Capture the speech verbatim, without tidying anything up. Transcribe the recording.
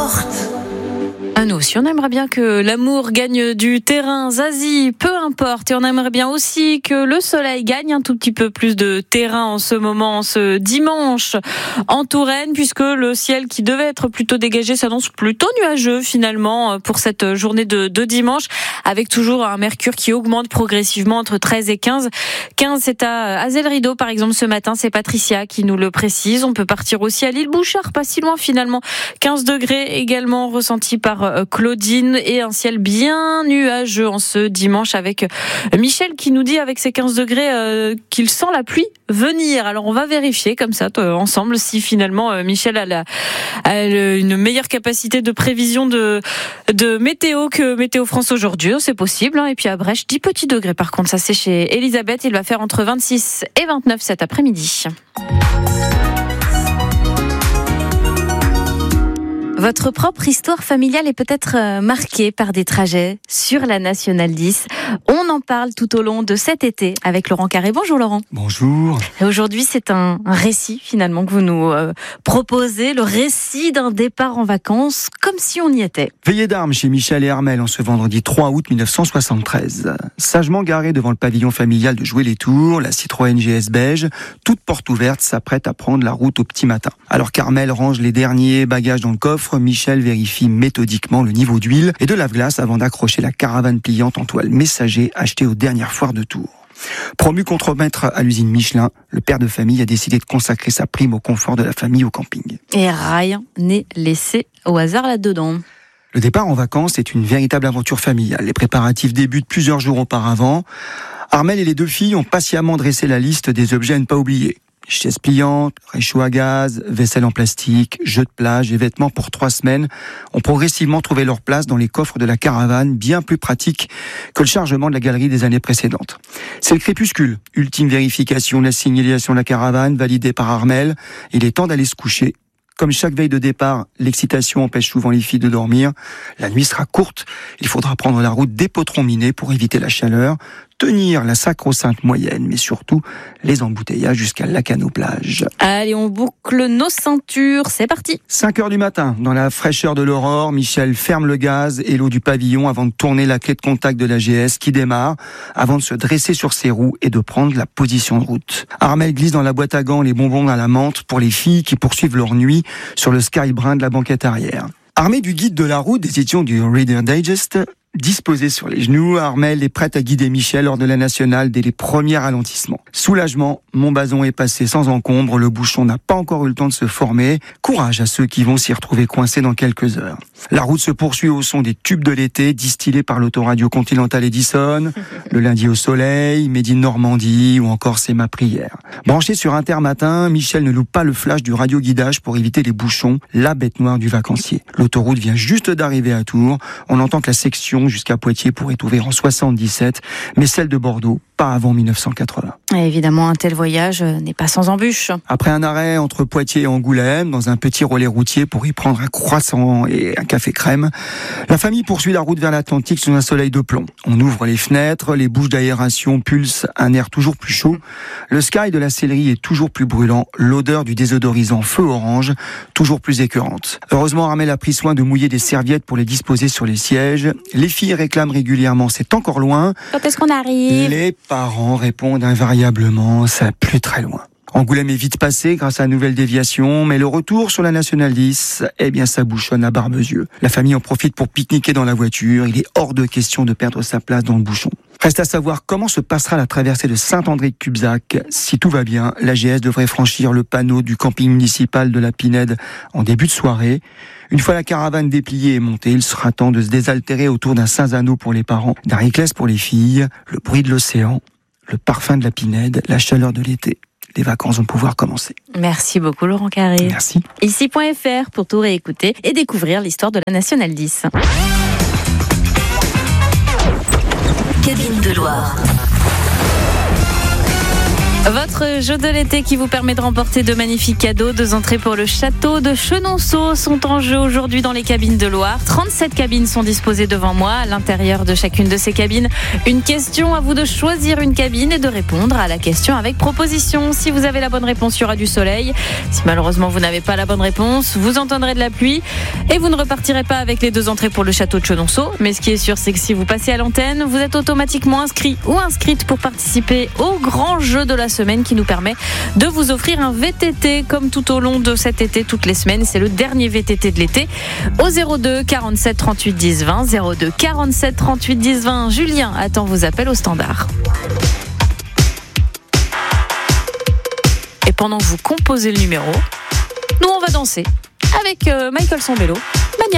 importe. Ah, nous aussi, on aimerait bien que l'amour gagne du terrain, Zazie, peu importe. Et on aimerait bien aussi que le soleil gagne un tout petit peu plus de terrain en ce moment, ce dimanche en Touraine, puisque le ciel qui devait être plutôt dégagé s'annonce plutôt nuageux finalement pour cette journée de, de dimanche, avec toujours un mercure qui augmente progressivement entre treize et quinze. quinze, c'est à Azel-Rideau par exemple ce matin, c'est Patricia qui nous le précise. On peut partir aussi à l'île Bouchard, pas si loin finalement. quinze degrés également ressentis par Claudine et un ciel bien nuageux en ce dimanche avec Michel qui nous dit avec ses quinze degrés euh, qu'il sent la pluie venir. Alors on va vérifier comme ça euh, ensemble si finalement euh, Michel a, la, a une meilleure capacité de prévision de, de météo que Météo France aujourd'hui. C'est possible. Hein. Et puis à Brèche, dix petits degrés par contre. Ça c'est chez Elisabeth. Il va faire entre vingt-six et vingt-neuf cet après-midi. Votre propre histoire familiale est peut-être marquée par des trajets sur la Nationale dix. On en parle tout au long de cet été avec Laurent Carré. Bonjour Laurent. Bonjour. Et aujourd'hui, c'est un, un récit finalement que vous nous euh, proposez, le récit d'un départ en vacances comme si on y était. Veillée d'armes chez Michel et Armelle en ce vendredi trois août mille neuf cent soixante-treize. Sagement garée devant le pavillon familial de Joué-les-Tours, la Citroën G S beige, toute porte ouverte, s'apprête à prendre la route au petit matin. Alors qu'Armelle range les derniers bagages dans le coffre, Michel vérifie méthodiquement le niveau d'huile et de lave-glace avant d'accrocher la caravane pliante en toile messager achetée aux dernières foires de Tours. Promu contremaître à l'usine Michelin, le père de famille a décidé de consacrer sa prime au confort de la famille au camping. Et rien n'est laissé au hasard là-dedans. Le départ en vacances est une véritable aventure familiale. Les préparatifs débutent plusieurs jours auparavant. Armelle et les deux filles ont patiemment dressé la liste des objets à ne pas oublier. Chaises pliantes, réchaud à gaz, vaisselle en plastique, jeux de plage et vêtements pour trois semaines ont progressivement trouvé leur place dans les coffres de la caravane, bien plus pratique que le chargement de la galerie des années précédentes. C'est le crépuscule, ultime vérification de la signalisation de la caravane validée par Armelle. Il est temps d'aller se coucher. Comme chaque veille de départ, l'excitation empêche souvent les filles de dormir. La nuit sera courte, il faudra prendre la route des potrons minés pour éviter la chaleur, tenir la sacro-sainte moyenne, mais surtout les embouteillages jusqu'à Lacanau-Plage. Allez, on boucle nos ceintures, c'est parti. cinq heures du matin, dans la fraîcheur de l'aurore, Michel ferme le gaz et l'eau du pavillon avant de tourner la clé de contact de la G S qui démarre, avant de se dresser sur ses roues et de prendre la position de route. Armelle glisse dans la boîte à gants les bonbons à la menthe pour les filles qui poursuivent leur nuit sur le sky brun de la banquette arrière. Armée du guide de la route des éditions du Reader Digest, disposée sur les genoux, Armelle est prête à guider Michel lors de la nationale dès les premiers ralentissements. Soulagement, Montbazon est passé sans encombre, le bouchon n'a pas encore eu le temps de se former. Courage à ceux qui vont s'y retrouver coincés dans quelques heures. La route se poursuit au son des tubes de l'été, distillés par l'autoradio Continental Edison, le lundi au soleil, Made in Normandie ou encore C'est ma prière. Branché sur Intermatin, Michel ne loupe pas le flash du radio-guidage pour éviter les bouchons, la bête noire du vacancier. L'autoroute vient juste d'arriver à Tours, on entend que la section jusqu'à Poitiers pourrait ouvrir en soixante-dix-sept, mais celle de Bordeaux, pas avant mille neuf cent quatre-vingts. Et évidemment, un tel voyage n'est pas sans embûches. Après un arrêt entre Poitiers et Angoulême, dans un petit relais routier pour y prendre un croissant et un café crème, la famille poursuit la route vers l'Atlantique sous un soleil de plomb. On ouvre les fenêtres, les bouches d'aération pulsent un air toujours plus chaud, le sky de la sellerie est toujours plus brûlant, l'odeur du désodorisant feu orange toujours plus écœurante. Heureusement, Armelle a pris soin de mouiller des serviettes pour les disposer sur les sièges. Les filles réclament régulièrement « c'est encore loin ». Quand est-ce qu'on arrive ? Les parents répondent invariablement « ça plus très loin ». Angoulême est vite passé grâce à une nouvelle déviation, mais le retour sur la Nationale dix, eh bien ça bouchonne à Barbezieux. La famille en profite pour pique-niquer dans la voiture, il est hors de question de perdre sa place dans le bouchon. Reste à savoir comment se passera la traversée de Saint-André-de-Cubzac. Si tout va bien, la G S devrait franchir le panneau du camping municipal de la Pinède en début de soirée. Une fois la caravane dépliée et montée, il sera temps de se désaltérer autour d'un Saint-Zano pour les parents, d'un Riclès pour les filles, le bruit de l'océan, le parfum de la Pinède, la chaleur de l'été. Les vacances vont pouvoir commencer. Merci beaucoup Laurent Carré. Merci. Ici point F R pour tout réécouter et découvrir l'histoire de la Nationale dix. Cabine de Loire. Votre jeu de l'été qui vous permet de remporter de magnifiques cadeaux. Deux entrées pour le château de Chenonceau sont en jeu aujourd'hui dans les cabines de Loire. trente-sept cabines sont disposées devant moi. À l'intérieur de chacune de ces cabines, une question. À vous de choisir une cabine et de répondre à la question avec proposition. Si vous avez la bonne réponse, il y aura du soleil. Si malheureusement vous n'avez pas la bonne réponse, vous entendrez de la pluie et vous ne repartirez pas avec les deux entrées pour le château de Chenonceau. Mais ce qui est sûr, c'est que si vous passez à l'antenne, vous êtes automatiquement inscrit ou inscrite pour participer au grand jeu de la semaine qui nous permet de vous offrir un V T T comme tout au long de cet été, toutes les semaines. C'est le dernier V T T de l'été. Au zéro deux quarante-sept trente-huit dix vingt, zéro deux quarante-sept trente-huit dix vingt. Julien attend vos appels au standard. Et pendant que vous composez le numéro, nous on va danser avec Michael Sambello.